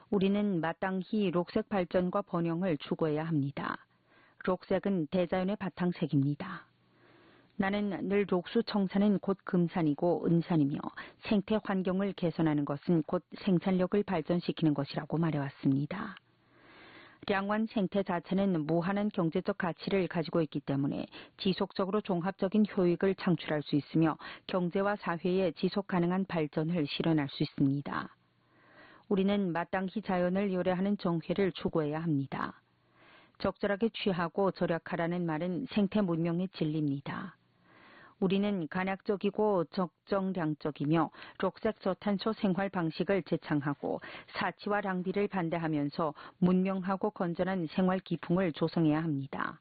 우리는 마땅히 록색 발전과 번영을 추구해야 합니다. 록색은 대자연의 바탕색입니다. 나는 늘 록수 청산은 곧 금산이고 은산이며 생태 환경을 개선하는 것은 곧 생산력을 발전시키는 것이라고 말해왔습니다. 량완 생태 자체는 무한한 경제적 가치를 가지고 있기 때문에 지속적으로 종합적인 효익을 창출할 수 있으며 경제와 사회의 지속 가능한 발전을 실현할 수 있습니다. 우리는 마땅히 자연을 요래하는 정회를 추구해야 합니다. 적절하게 취하고 절약하라는 말은 생태 문명의 진리입니다. 우리는 간약적이고 적정량적이며 록색 저탄소 생활 방식을 제창하고 사치와 낭비를 반대하면서 문명하고 건전한 생활 기풍을 조성해야 합니다.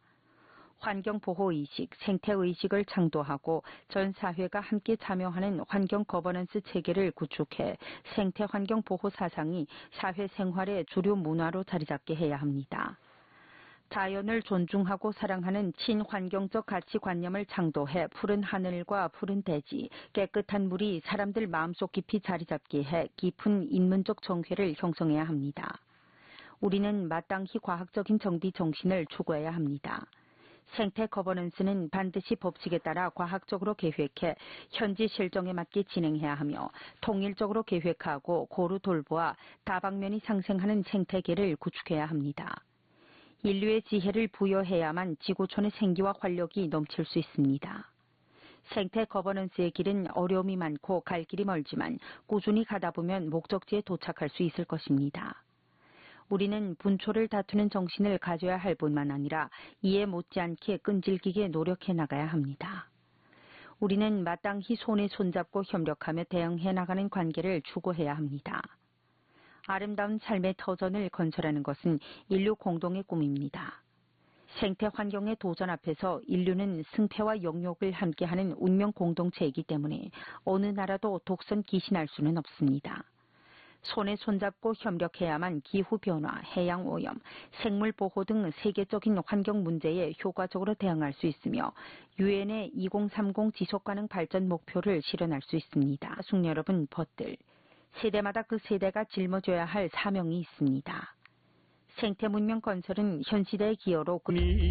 환경보호의식, 생태의식을 창도하고 전 사회가 함께 참여하는 환경 거버넌스 체계를 구축해 생태환경 보호 사상이 사회생활의 주류 문화로 자리잡게 해야 합니다. 자연을 존중하고 사랑하는 친환경적 가치관념을 창도해 푸른 하늘과 푸른 대지, 깨끗한 물이 사람들 마음속 깊이 자리잡게 해 깊은 인문적 정회를 형성해야 합니다. 우리는 마땅히 과학적인 정비 정신을 추구해야 합니다. 생태 거버넌스는 반드시 법칙에 따라 과학적으로 계획해 현지 실정에 맞게 진행해야 하며 통일적으로 계획하고 고루 돌보아 다방면이 상생하는 생태계를 구축해야 합니다. 인류의 지혜를 부여해야만 지구촌의 생기와 활력이 넘칠 수 있습니다. 생태 거버넌스의 길은 어려움이 많고 갈 길이 멀지만 꾸준히 가다 보면 목적지에 도착할 수 있을 것입니다. 우리는 분초를 다투는 정신을 가져야 할 뿐만 아니라 이에 못지않게 끈질기게 노력해 나가야 합니다. 우리는 마땅히 손에 손잡고 협력하며 대응해 나가는 관계를 추구해야 합니다. 아름다운 삶의 터전을 건설하는 것은 인류 공동의 꿈입니다. 생태 환경의 도전 앞에서 인류는 승패와 영욕을 함께하는 운명 공동체이기 때문에 어느 나라도 독선 기신할 수는 없습니다. 손에 손잡고 협력해야만 기후변화, 해양오염, 생물보호 등 세계적인 환경 문제에 효과적으로 대응할 수 있으며 유엔의 2030 지속가능 발전 목표를 실현할 수 있습니다. 숙 여러분, 벗들. 세대마다 그 세대가 짊어져야 할 사명이 있습니다. 생태 문명 건설은 현 시대의 기여로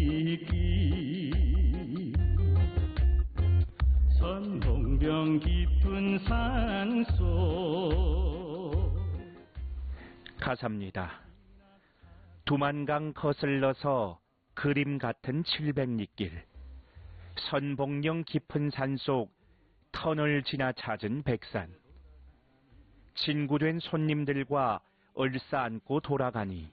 선봉병 깊은 산속 가사입니다. 두만강 거슬러서 그림 같은 700리길 선봉령 깊은 산속 터널 지나 찾은 백산 진구된 손님들과 얼싸안고 돌아가니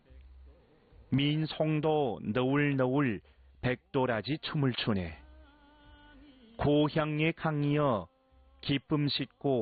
민송도 너울너울 백도라지 춤을 추네. 고향의 강이여 기쁨 싣고